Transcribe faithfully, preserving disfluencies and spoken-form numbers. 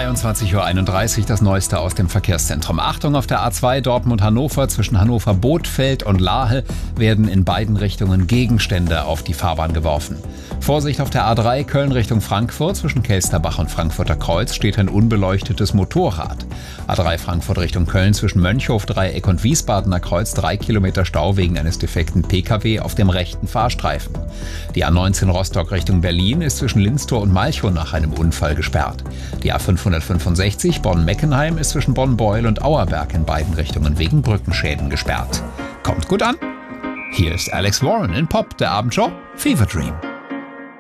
zweiundzwanzig Uhr einunddreißig, das Neueste aus dem Verkehrszentrum. Achtung, auf der A zwei Dortmund-Hannover zwischen Hannover-Bothfeld und Lahe werden in beiden Richtungen Gegenstände auf die Fahrbahn geworfen. Vorsicht auf der A drei Köln Richtung Frankfurt zwischen Kelsterbach und Frankfurter Kreuz steht ein unbeleuchtetes Motorrad. A drei Frankfurt Richtung Köln zwischen Mönchhof-Dreieck und Wiesbadener Kreuz drei Kilometer Stau wegen eines defekten P K W auf dem rechten Fahrstreifen. Die A neunzehn Rostock Richtung Berlin ist zwischen Linztor und Malchow nach einem Unfall gesperrt. Die A fünfhundertfünfundsechzig Bonn-Meckenheim ist zwischen Bonn-Beuel und Auerberg in beiden Richtungen wegen Brückenschäden gesperrt. Kommt gut an. Hier ist Alex Warren in Pop, der Abendshow Fever Dream.